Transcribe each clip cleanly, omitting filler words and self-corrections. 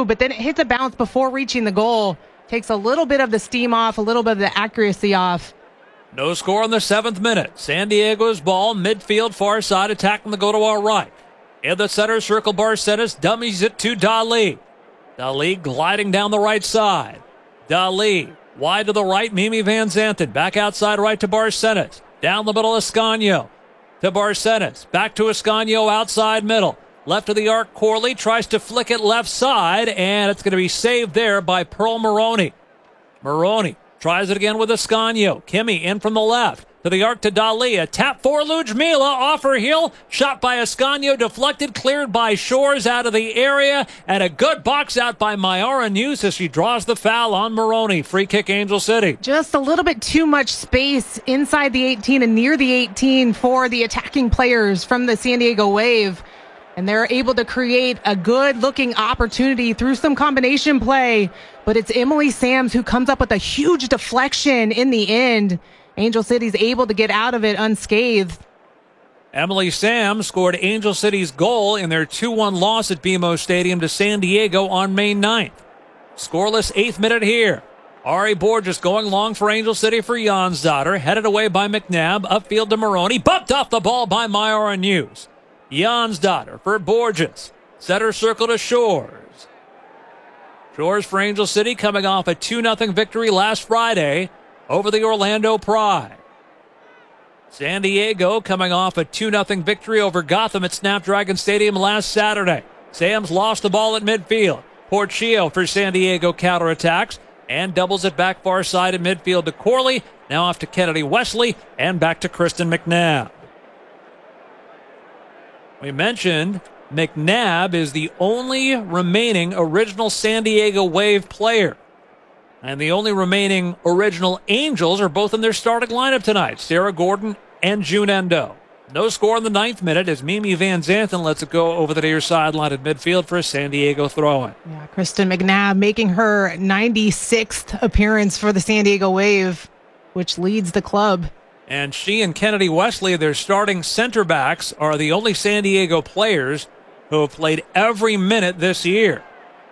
too, but then it hits a bounce before reaching the goal. Takes a little bit of the steam off, a little bit of the accuracy off. No score in the 7th minute. San Diego's ball, midfield, far side, attacking the goal to our right. In the center circle, Barcenas dummies it to Dali. Dali gliding down the right side. Dali wide to the right, Mimi Van Zanten. Back outside right to Barcenas. Down the middle, Ascanio to Barcenas. Back to Ascanio outside middle. Left of the arc, Corley tries to flick it left side, and it's going to be saved there by Pearl Maroney. Maroney tries it again with Ascanio. Kimmy in from the left. To the arc to Dali. A tap for Ludmila off her heel. Shot by Ascanio. Deflected. Cleared by Shores out of the area. And a good box out by Mayara News as she draws the foul on Maroney. Free kick, Angel City. Just a little bit too much space inside the 18 and near the 18 for the attacking players from the San Diego Wave. And they're able to create a good-looking opportunity through some combination play. But it's Emily Sams who comes up with a huge deflection in the end. Angel City's able to get out of it unscathed. Emily Sams scored Angel City's goal in their 2-1 loss at BMO Stadium to San Diego on May 9th. Scoreless 8th minute here. Ari Borges going long for Angel City for Jansdotter. Headed away by McNabb. Upfield to Maroney. Bumped off the ball by Mayara News. Jansdotter for Borges. Center circle to Shores. Shores for Angel City coming off a 2-0 victory last Friday over the Orlando Pride. San Diego coming off a 2-0 victory over Gotham at Snapdragon Stadium last Saturday. Sams lost the ball at midfield. Porchio for San Diego counterattacks and doubles it back far side at midfield to Corley. Now off to Kennedy Wesley and back to Kristen McNabb. We mentioned McNabb is the only remaining original San Diego Wave player. And the only remaining original Angels are both in their starting lineup tonight. Sarah Gordon and June Endo. No score in the 9th minute as Mimi Van Zanten lets it go over the near sideline at midfield for a San Diego throw-in. Yeah, Kristen McNabb making her 96th appearance for the San Diego Wave, which leads the club. And she and Kennedy Wesley, their starting center backs, are the only San Diego players who have played every minute this year.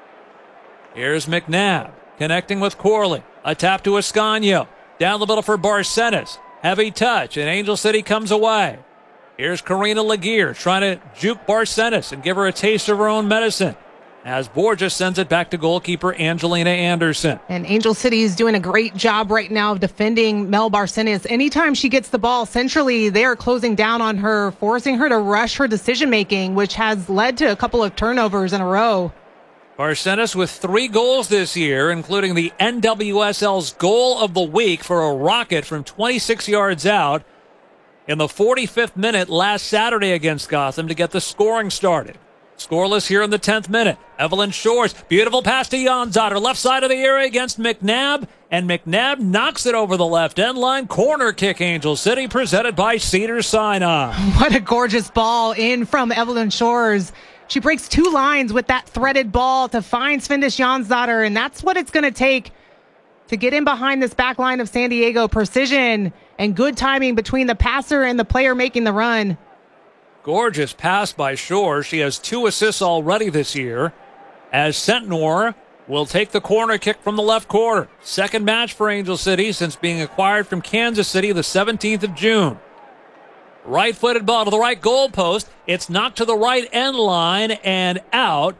Here's McNabb connecting with Corley. A tap to Ascanio. Down the middle for Barcenas. Heavy touch, and Angel City comes away. Here's Karina Laguerre trying to juke Barcenas and give her a taste of her own medicine, as Borges sends it back to goalkeeper Angelina Anderson. And Angel City is doing a great job right now of defending Mel Barcenas. Anytime she gets the ball centrally, they are closing down on her, forcing her to rush her decision-making, which has led to a couple of turnovers in a row. Barcenas with 3 goals this year, including the NWSL's goal of the week for a rocket from 26 yards out in the 45th minute last Saturday against Gotham to get the scoring started. Scoreless here in the 10th minute. Evelyn Shores, beautiful pass to Jansdotter, left side of the area against McNabb, and McNabb knocks it over the left end line. Corner kick, Angel City, presented by Cedars-Sinai. What a gorgeous ball in from Evelyn Shores. She breaks 2 lines with that threaded ball to find Svendis Jansdotter, and that's what it's going to take to get in behind this back line of San Diego. Precision and good timing between the passer and the player making the run. Gorgeous pass by Shore. She has 2 assists already this year, as Centnor will take the corner kick from the left corner. Second match for Angel City since being acquired from Kansas City the 17th of June. Right-footed ball to the right goal post. It's knocked to the right end line and out.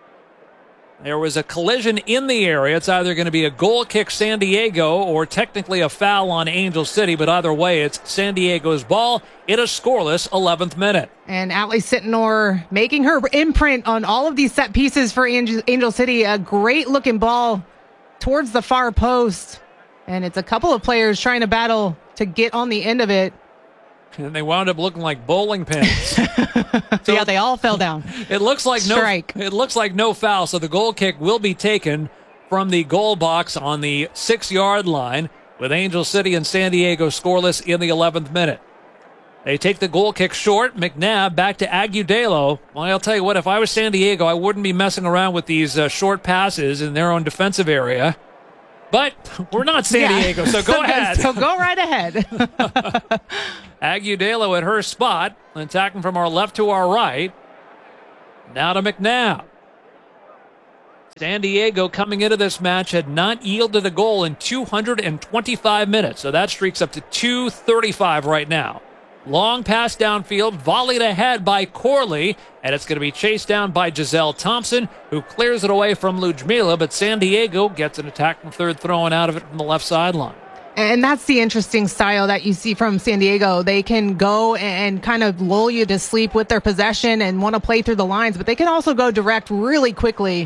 There was a collision in the area. It's either going to be a goal kick San Diego or technically a foul on Angel City, but either way, it's San Diego's ball in a scoreless 11th minute. And Atlee Sittenor making her imprint on all of these set pieces for Angel City. A great-looking ball towards the far post. And it's a couple of players trying to battle to get on the end of it. And they wound up looking like bowling pins. So yeah, they all fell down. It looks like Strike. It looks like no foul, so the goal kick will be taken from the goal box on the 6-yard line, with Angel City and San Diego scoreless in the 11th minute. They take the goal kick short. McNabb back to Agudelo. Well, I'll tell you what, if I was San Diego, I wouldn't be messing around with these short passes in their own defensive area. But we're not San Diego, so go ahead. So go right ahead. Agudelo at her spot, attacking from our left to our right. Now to McNabb. San Diego coming into this match had not yielded a goal in 225 minutes, so that streak's up to 235 right now. Long pass downfield, volleyed ahead by Corley, and it's going to be chased down by Giselle Thompson, who clears it away from Ludmila, but San Diego gets an attack from third, throwing out of it from the left sideline. And that's the interesting style that you see from San Diego. They can go and kind of lull you to sleep with their possession and want to play through the lines, but they can also go direct really quickly.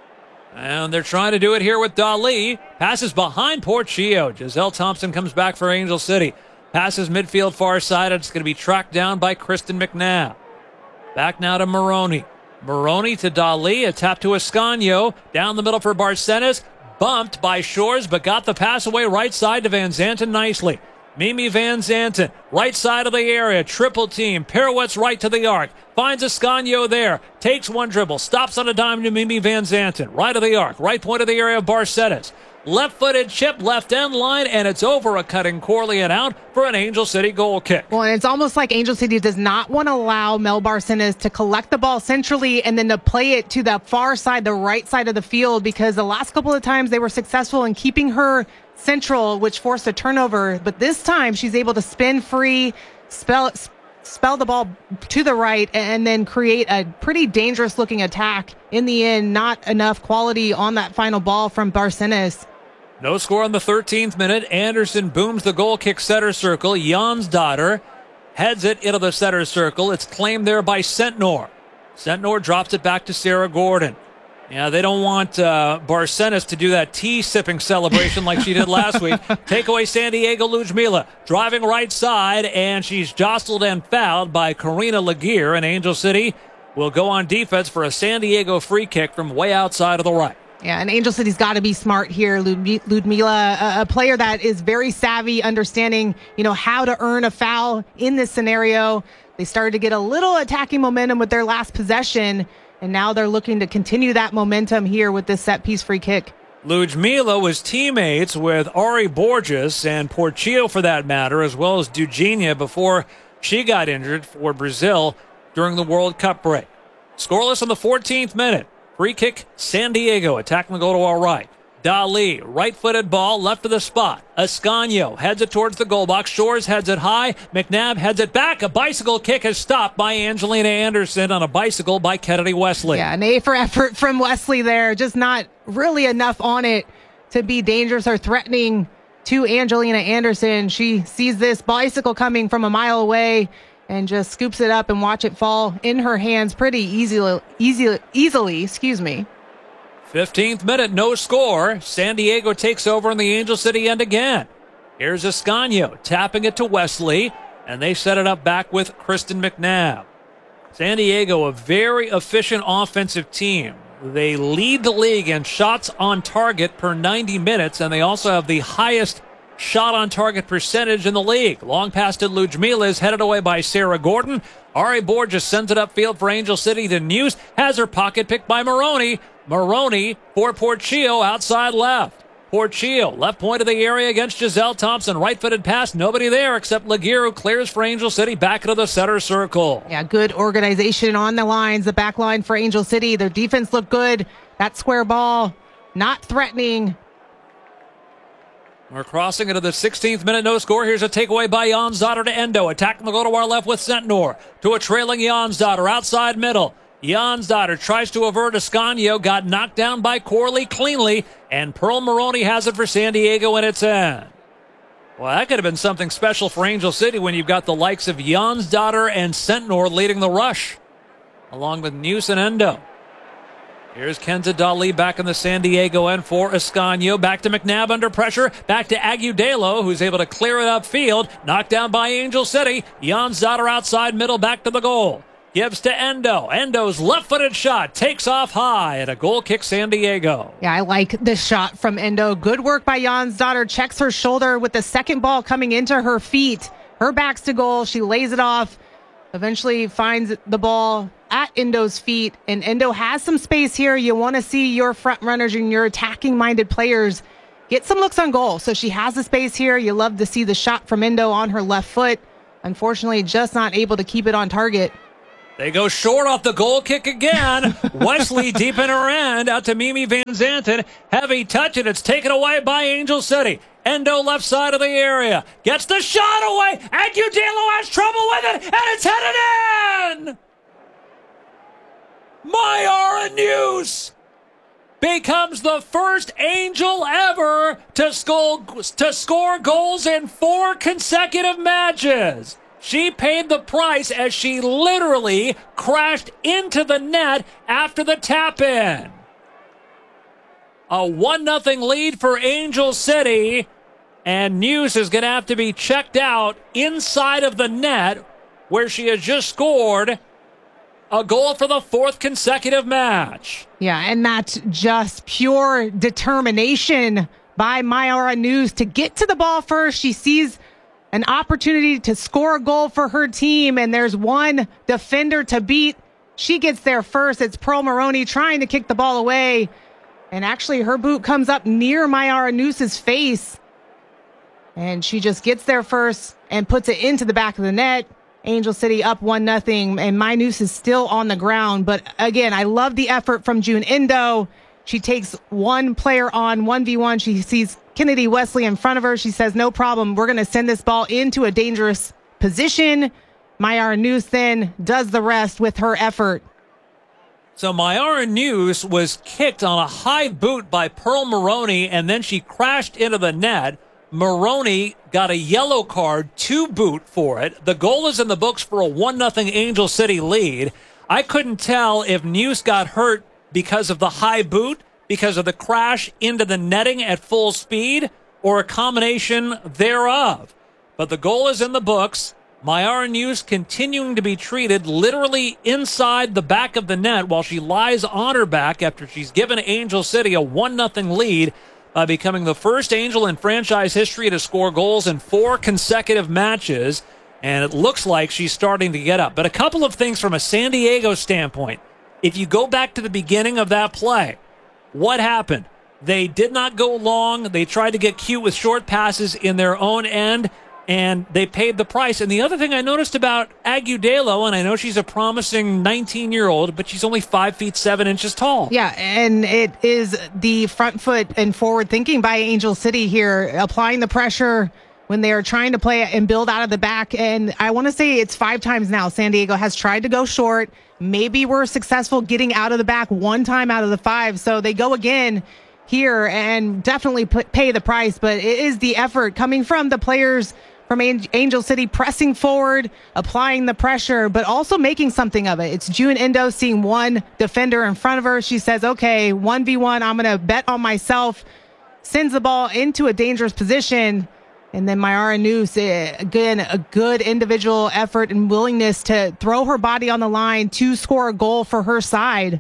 And they're trying to do it here with Dali. Passes behind Portillo. Giselle Thompson comes back for Angel City. Passes midfield far side. It's going to be tracked down by Kristen McNabb. Back now to Maroney. Maroney to Dali. A tap to Escanio. Down the middle for Barcenas. Bumped by Shores, but got the pass away right side to Van Zanten nicely. Mimi Van Zanten, right side of the area, triple team, pirouettes right to the arc, finds Escanio there, takes one dribble, stops on a dime to Mimi Van Zanten, right of the arc, right point of the area of Barcenas. Left-footed chip, left end line, and it's over a cutting Corley and out for an Angel City goal kick. Well, and it's almost like Angel City does not want to allow Mel Barcenas to collect the ball centrally and then to play it to the far side, the right side of the field, because the last couple of times they were successful in keeping her central, which forced a turnover. But this time she's able to spin free, spell the ball to the right, and then create a pretty dangerous looking attack. In the end, not enough quality on that final ball from Barcenas. No score on the 13th minute. Anderson booms the goal kick center circle. Jonsdottir heads it into the center circle. It's claimed there by Sentnor. Sentnor drops it back to Sarah Gordon. Yeah, they don't want Barcenas to do that tea sipping celebration like she did last week. Take away San Diego Ludmila. Driving right side, and she's jostled and fouled by Karina Laguerre, and Angel City will go on defense for a San Diego free kick from way outside of the right. Yeah, and Angel City's got to be smart here. Ludmila, a player that is very savvy, understanding, how to earn a foul in this scenario. They started to get a little attacking momentum with their last possession, and now they're looking to continue that momentum here with this set-piece free kick. Ludmila was teammates with Ari Borges and Portillo, for that matter, as well as Dugenia before she got injured for Brazil during the World Cup break. Scoreless in the 14th minute. Free kick, San Diego, attacking the goal to our right. Dali, right-footed ball, left of the spot. Escanio heads it towards the goal box. Shores heads it high. McNabb heads it back. A bicycle kick is stopped by Angelina Anderson on a bicycle by Kennedy Wesley. Yeah, an A for effort from Wesley there. Just not really enough on it to be dangerous or threatening to Angelina Anderson. She sees this bicycle coming from a mile away and just scoops it up and watch it fall in her hands pretty easily. 15th minute, no score. San Diego takes over on the Angel City end again. Here's Escanio tapping it to Wesley, and they set it up back with Kristen McNabb. San Diego, a very efficient offensive team. They lead the league in shots on target per 90 minutes, and they also have the highest shot on target percentage in the league. Long pass to Ludmila is headed away by Sarah Gordon. Ari Borges sends it upfield for Angel City. The News has her pocket picked by Maroney. Maroney for Portillo outside left. Portillo, left point of the area against Giselle Thompson. Right-footed pass, nobody there except Laguerre, who clears for Angel City back into the center circle. Yeah, good organization on the lines. The back line for Angel City. Their defense looked good. That square ball, not threatening. We're crossing into the 16th minute, no score. Here's a takeaway by Jonsdottir to Endo. Attacking the goal to our left with Sentnor. To a trailing Jonsdottir, outside middle. Jonsdottir tries to avert Escanio, got knocked down by Corley cleanly, and Pearl Maroney has it for San Diego in its end. Well, that could have been something special for Angel City when you've got the likes of Jonsdottir and Sentnor leading the rush, along with News and Endo. Here's Kenza Dali back in the San Diego end for Escanio. Back to McNabb under pressure. Back to Agudelo, who's able to clear it upfield. Knocked down by Angel City. Jonsdottir outside middle, back to the goal. Gives to Endo. Endo's left-footed shot takes off high, and a goal kick San Diego. Yeah, I like this shot from Endo. Good work by Jonsdottir. Checks her shoulder with the second ball coming into her feet. Her back's to goal. She lays it off. Eventually finds the ball at Endo's feet, and Endo has some space here. You want to see your front runners and your attacking-minded players get some looks on goal. So she has the space here. You love to see the shot from Endo on her left foot. Unfortunately, just not able to keep it on target. They go short off the goal kick again. Wesley deep in her end, out to Mimi Van Zanten. Heavy touch, and it's taken away by Angel City. Endo left side of the area. Gets the shot away. Agudelo has trouble with it, and it's headed in! Mayara News becomes the first Angel ever to score goals in 4 consecutive matches. She paid the price as she literally crashed into the net after the tap-in. A 1-0 lead for Angel City, and News is going to have to be checked out inside of the net where she has just scored a goal for the 4th consecutive match. Yeah, and that's just pure determination by Mayara News to get to the ball first. She sees an opportunity to score a goal for her team, and there's one defender to beat. She gets there first. It's Pearl Maroney trying to kick the ball away, and actually her boot comes up near Mayara News's face, and she just gets there first and puts it into the back of the net. Angel City up 1-0, and My News is still on the ground. But again, I love the effort from June Endo. She takes one player on 1v1. She sees Kennedy Wesley in front of her. She says, no problem. We're going to send this ball into a dangerous position. Mayara News then does the rest with her effort. So Mayara News was kicked on a high boot by Pearl Maroney, and then she crashed into the net. Maroney got a yellow card to boot for it. The goal is in the books for a 1-0 Angel City lead. I couldn't tell if News got hurt because of the high boot, because of the crash into the netting at full speed, or a combination thereof. But the goal is in the books. Mayara News continuing to be treated literally inside the back of the net while she lies on her back after she's given Angel City a 1-0 lead, by becoming the first Angel in franchise history to score goals in 4 consecutive matches. And it looks like she's starting to get up. But a couple of things from a San Diego standpoint. If you go back to the beginning of that play, what happened? They did not go long. They tried to get cute with short passes in their own end, and they paid the price. And the other thing I noticed about Agudelo, and I know she's a promising 19-year-old, but she's only 5 feet 7 inches tall. Yeah, and it is the front foot and forward thinking by Angel City here, applying the pressure when they are trying to play and build out of the back. And I want to say it's 5 times now San Diego has tried to go short. Maybe we're successful getting out of the back 1 time out of the 5. So they go again here and definitely pay the price. But it is the effort coming from the players from Angel City, pressing forward, applying the pressure, but also making something of it. It's June Endo seeing one defender in front of her. She says, okay, 1v1, I'm going to bet on myself. Sends the ball into a dangerous position. And then Mayara News, again, a good individual effort and willingness to throw her body on the line to score a goal for her side.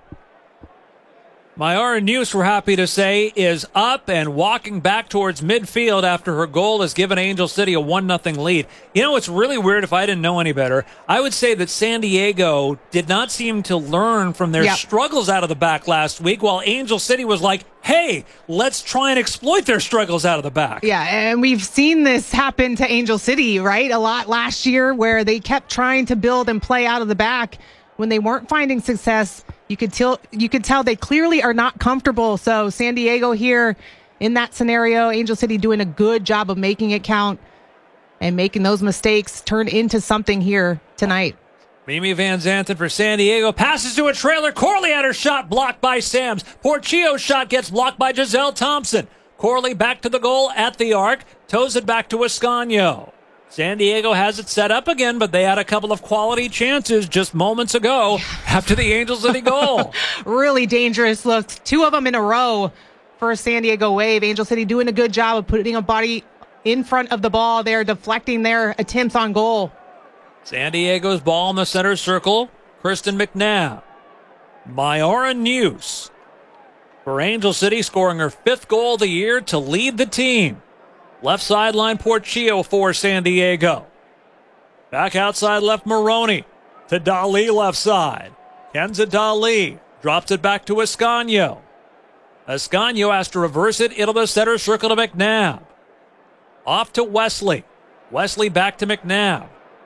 Mayara News, we're happy to say, is up and walking back towards midfield after her goal has given Angel City a 1-0 lead. You know, it's really weird if I didn't know any better. I would say that San Diego did not seem to learn from their struggles out of the back last week, while Angel City was like, hey, let's try and exploit their struggles out of the back. Yeah, and we've seen this happen to Angel City, right? A lot last year where they kept trying to build and play out of the back when they weren't finding success. You could tell they clearly are not comfortable. So San Diego here in that scenario, Angel City doing a good job of making it count and making those mistakes turn into something here tonight. Mimi Van Zanten for San Diego passes to a trailer. Corley had her shot blocked by Sams. Porchio's shot gets blocked by Giselle Thompson. Corley back to the goal at the arc. Toes it back to Escanio. San Diego has it set up again, but they had a couple of quality chances just moments ago after the Angel City goal. Really dangerous looks. 2 of them in a row for San Diego Wave. Angel City doing a good job of putting a body in front of the ball. They're deflecting their attempts on goal. San Diego's ball in the center circle. Kristen McNabb. Mayara News for Angel City, scoring her 5th goal of the year to lead the team. Left sideline, Porchio for San Diego. Back outside left, Maroney to Dali left side. Kenza Dali drops it back to Escanio. Escanio has to reverse it into the center circle to McNabb. Off to Wesley. Wesley back to McNabb.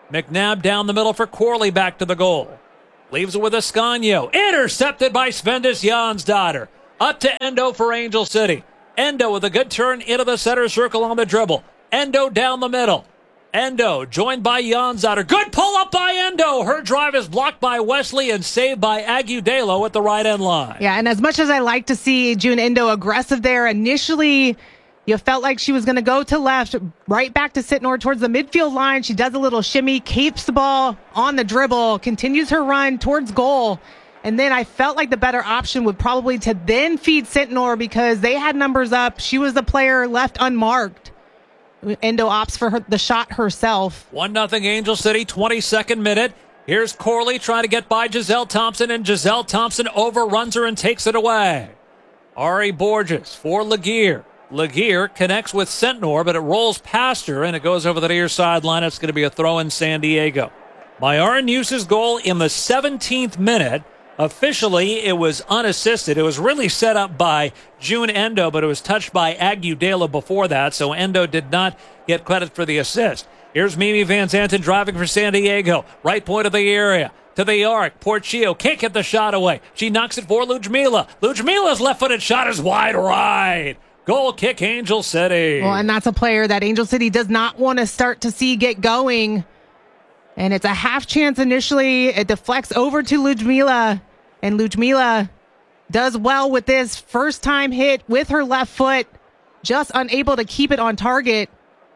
McNabb down the middle for Corley, back to the goal. Leaves it with Ascanio. Intercepted by Svendis Jansdotter. Up to Endo for Angel City. Endo with a good turn into the center circle on the dribble. Endo down the middle. Endo joined by Jansdotter. Good pull up by Endo. Her drive is blocked by Wesley and saved by Agudelo at the right end line. Yeah, and as much as I like to see June Endo aggressive there, initially you felt like she was going to go to left, right back to Sitnor towards the midfield line. She does a little shimmy, keeps the ball on the dribble, continues her run towards goal. And then I felt like the better option would probably to then feed Sitnor because they had numbers up. She was the player left unmarked. Endo opts for the shot herself. 1-0 Angel City, 22nd minute. Here's Corley trying to get by Giselle Thompson, and Giselle Thompson overruns her and takes it away. Ari Borges for Laguerre. Laguerre connects with Sentnor, but it rolls past her, and it goes over the near sideline. It's going to be a throw in San Diego. Myara News's goal in the 17th minute. Officially, it was unassisted. It was really set up by June Endo, but it was touched by Agudelo before that, so Endo did not get credit for the assist. Here's Mimi Van Zanten driving for San Diego. Right point of the area. To the arc. Portillo can't get the shot away. She knocks it for Ludmila. Ludmila's left-footed shot is wide right. Goal kick, Angel City. Well, and that's a player that Angel City does not want to start to see get going. And it's a half chance initially. It deflects over to Ludmila. And Ludmila does well with this first time hit with her left foot. Just unable to keep it on target.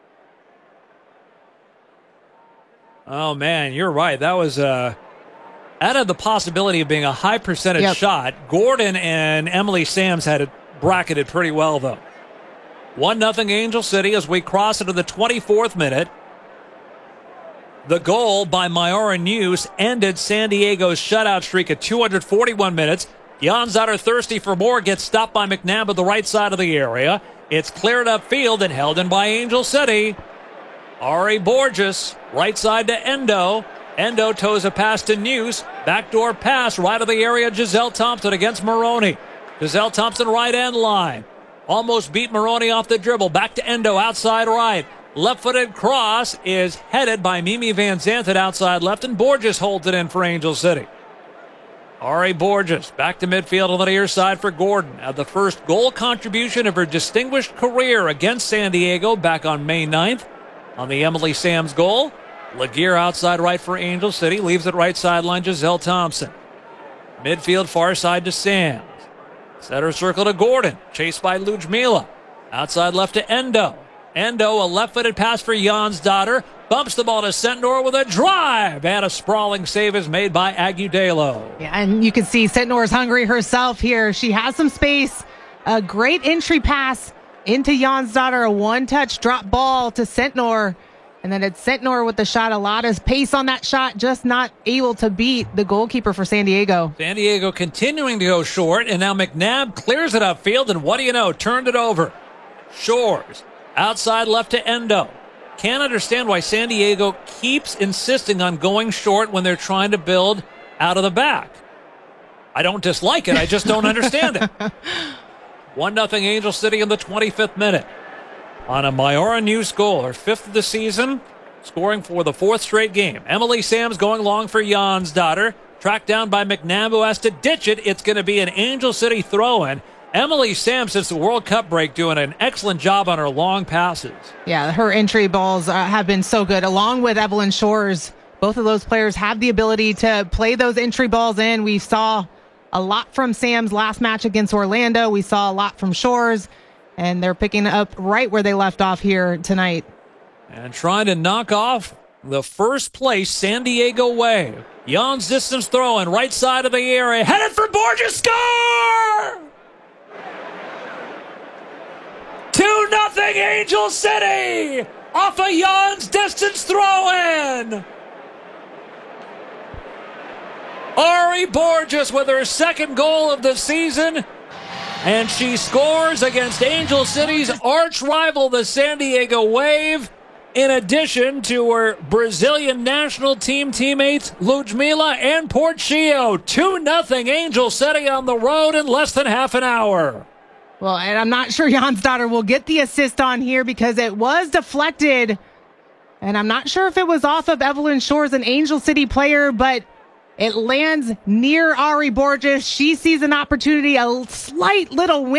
Oh, man, you're right. That was added the possibility of being a high percentage shot. Gordon and Emily Sams had it bracketed pretty well, though. 1-0 Angel City as we cross into the 24th minute. The goal by Myara News ended San Diego's shutout streak at 241 minutes. Jansdotter thirsty for more, gets stopped by McNabb at the right side of the area. It's cleared upfield and held in by Angel City. Ari Borges, right side to Endo. Endo toes a pass to News. Backdoor pass right of the area. Giselle Thompson against Maroney. Giselle Thompson right end line. Almost beat Maroney off the dribble. Back to Endo outside right. Left-footed cross is headed by Mimi Van Zanten outside left, and Borges holds it in for Angel City. Ari Borges back to midfield on the near side for Gordon. At the first goal contribution of her distinguished career against San Diego back on May 9th. On the Emily Sams goal, Laguerre outside right for Angel City. Leaves it right sideline, Giselle Thompson. Midfield far side to Sams. Center circle to Gordon. Chased by Ludmila. Outside left to Endo. Endo, a left-footed pass for Jansdotter. Bumps the ball to Sentnor with a drive. And a sprawling save is made by Agudelo. Yeah, and you can see Sentnor's hungry herself here. She has some space. A great entry pass into Jansdotter. A one-touch drop ball to Sentnor. And then it's Sentnor with the shot. A lot of pace on that shot. Just not able to beat the goalkeeper for San Diego. San Diego continuing to go short. And now McNabb clears it upfield. And what do you know? Turned it over. Shores. Outside left to Endo. Can't understand why San Diego keeps insisting on going short when they're trying to build out of the back. I don't dislike it. I just don't understand it. 1-0 Angel City in the 25th minute. On a Myara News goal, her 5th of the season, scoring for the 4th straight game. Emily Sams going long for Jansdotter. Tracked down by McNabb, who has to ditch it. It's going to be an Angel City throw-in. Emily Sams, since the World Cup break, doing an excellent job on her long passes. Yeah, her entry balls have been so good, along with Evelyn Shores. Both of those players have the ability to play those entry balls in. We saw a lot from Sams last match against Orlando. We saw a lot from Shores, and they're picking up right where they left off here tonight. And trying to knock off the first place San Diego Wave. Jan's distance throw in right side of the area. Headed for Borges. Score! 2-0 Angel City off of Jan's distance throw-in. Ari Borges with her 2nd goal of the season, and she scores against Angel City's arch rival, the San Diego Wave, in addition to her Brazilian national team teammates Ludmila and Portillo. 2-0 Angel City on the road in less than half an hour. Well, and I'm not sure Jansdotter will get the assist on here because it was deflected And I'm not sure if it was off of Evelyn Shores, an Angel City player, but it lands near Ari Borges. She sees an opportunity, a slight little win.